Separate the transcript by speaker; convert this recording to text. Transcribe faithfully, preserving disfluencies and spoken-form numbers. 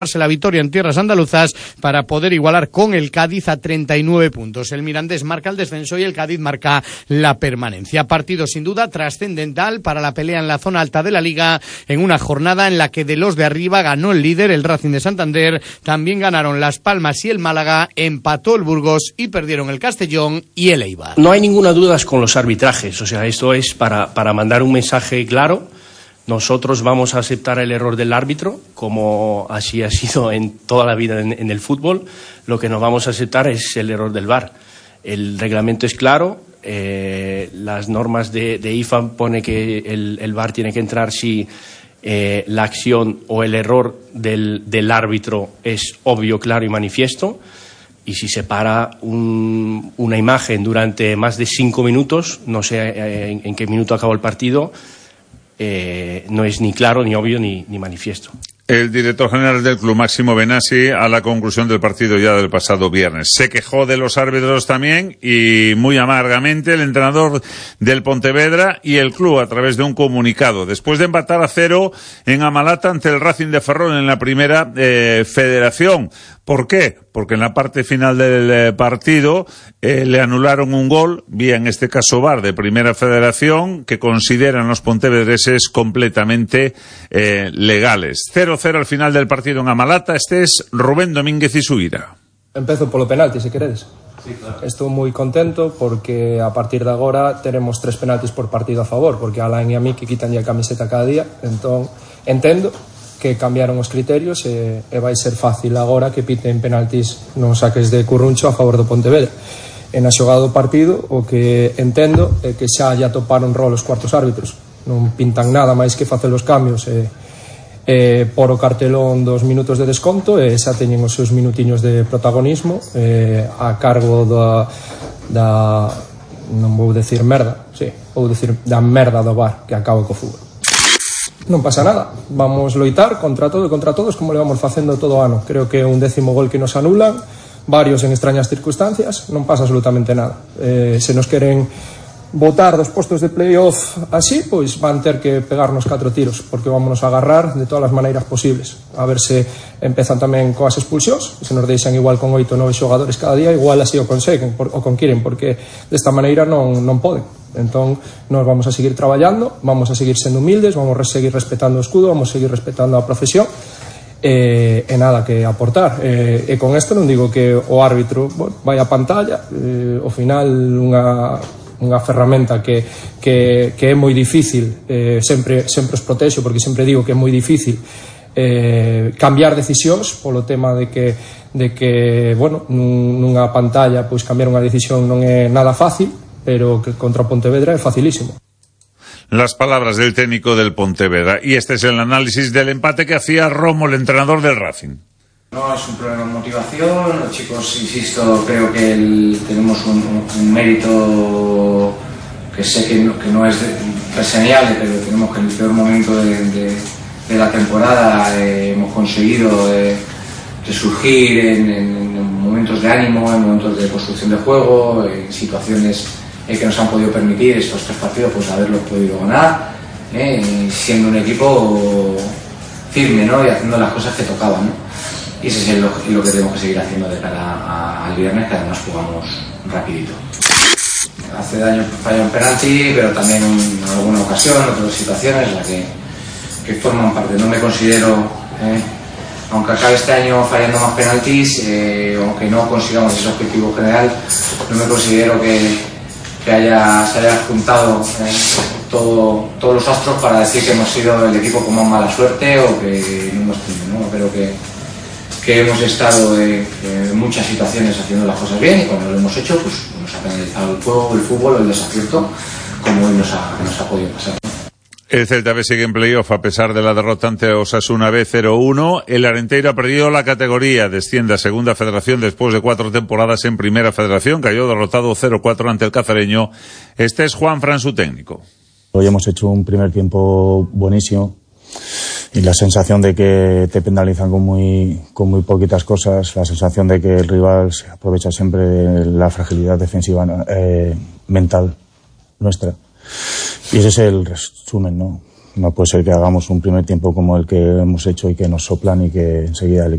Speaker 1: la victoria en tierras andaluzas para poder igualar con el Cádiz a treinta y nueve puntos. El Mirandés marca el descenso y el Cádiz marca la permanencia. Partido sin duda trascendental para la pelea en la zona alta de la Liga, en una jornada en la que de los de arriba ganó el líder, el Racing de Santander, también ganaron Las Palmas y el Málaga, empató el Burgos y perdieron el Castellón y el Eibar.
Speaker 2: No hay ninguna duda con los arbitrajes, o sea, esto es para, para mandar un mensaje claro. Nosotros vamos a aceptar el error del árbitro, como así ha sido en toda la vida en, en el fútbol. Lo que no vamos a aceptar es el error del V A R. El reglamento es claro, eh, las normas de, de I F A pone que el, el V A R tiene que entrar si eh, la acción o el error del, del árbitro es obvio, claro y manifiesto. Y si se para un, una imagen durante más de cinco minutos, no sé eh, en, en qué minuto acabó el partido, Eh, no es ni claro, ni obvio, ni, ni manifiesto.
Speaker 3: El director general del club, Máximo Benassi, a la conclusión del partido ya del pasado viernes. Se quejó de los árbitros también, y muy amargamente, el entrenador del Pontevedra y el club a través de un comunicado. Después de empatar a cero en Amalata ante el Racing de Ferrol en la primera eh, federación. ¿Por qué? Porque en la parte final del eh, partido eh, le anularon un gol, vía en este caso V A R de Primera Federación, que consideran los pontevedreses completamente eh, legales. cero cero al final del partido en Amalata. Este es Rubén Domínguez y su ira.
Speaker 4: Empezo polo penalti, se queredes. Sí, claro. Estou moi contento porque a partir de agora teremos tres penaltis por partido a favor, porque a Alain e a mí que quitan a camiseta cada día. Entón, entendo que cambiaron os criterios e, e vai ser fácil agora que piten penaltis nos saques de Curruncho a favor do Pontevedra. E na xogada do partido o que entendo é que xa ya toparon rol os cuartos árbitros, non pintan nada máis que facer os cambios e, e por o cartelón dos minutos de desconto e xa teñen os seus minutiños de protagonismo e, a cargo da, da non vou decir merda, sí, vou decir da merda do V A R que acaba co fútbol. Non pasa nada, vamos loitar contra todo e contra todos como le vamos facendo todo o ano. Creo que é un décimo gol que nos anulan, varios en extrañas circunstancias, non pasa absolutamente nada. Eh, se nos queren botar dos postos de playoff así, pois van ter que pegarnos catro tiros, porque vámonos a agarrar de todas as maneiras posibles. A ver se empezan tamén coas expulsións, se nos deixan igual con oito ou nove xogadores cada día, igual así o conseguen, o conquiren, porque desta maneira non, non poden. Entón, nos vamos a seguir traballando, vamos a seguir sendo humildes, vamos a seguir respetando o escudo, vamos a seguir respetando a profesión, e, e nada que aportar. E, e con isto non digo que o árbitro, bueno, vai a pantalla, e, ao final unha, unha ferramenta que, que, que é moi difícil, eh, sempre, sempre os protexo, porque sempre digo que é moi difícil eh, cambiar decisións polo tema de que, de que bueno, nunha pantalla pois cambiar unha decisión non é nada fácil, pero que contra Pontevedra es facilísimo.
Speaker 3: Las palabras del técnico del Pontevedra. Y este es el análisis del empate que hacía Romo, el entrenador del Racing.
Speaker 5: No es un problema de motivación, los chicos, insisto, creo que el, tenemos un, un mérito que sé que no, que no es reseñable, pero tenemos que en el peor momento de, de, de la temporada eh, hemos conseguido eh, resurgir en, en, en momentos de ánimo, en momentos de construcción de juego, en situaciones eh, que nos han podido permitir estos tres partidos pues haberlos podido ganar, eh, siendo un equipo firme, ¿no? Y haciendo las cosas que tocaban, ¿no? Y ese es el, lo que tenemos que seguir haciendo de cara a, al viernes, que además jugamos rapidito. Hace daño falla un penalti, pero también en alguna ocasión, otras situaciones, la que, que forman parte. No me considero, eh, aunque acabe este año fallando más penaltis, eh, aunque no consigamos ese objetivo general, no me considero que que haya, se haya juntado eh, todo, todos los astros para decir que hemos sido el equipo con más mala suerte o que no hemos tenido, ¿no? Pero que, que hemos estado eh, en muchas situaciones haciendo las cosas bien, y cuando lo hemos hecho pues nos ha penalizado el juego, el fútbol, el desacierto, como hoy nos ha, nos ha podido pasar.
Speaker 3: El Celta B sigue en playoff a pesar de la derrota ante Osasuna B cero uno. El Arenteiro ha perdido la categoría, desciende a Segunda Federación después de cuatro temporadas en Primera Federación. Cayó derrotado cero cuatro ante el cacereño. Este es Juan Fran, su técnico.
Speaker 6: Hoy hemos hecho un primer tiempo buenísimo y la sensación de que te penalizan con muy, con muy poquitas cosas, la sensación de que el rival se aprovecha siempre de la fragilidad defensiva eh, mental nuestra. Y ese es el resumen, ¿no? No puede ser que hagamos un primer tiempo como el que hemos hecho y que nos soplan y que enseguida el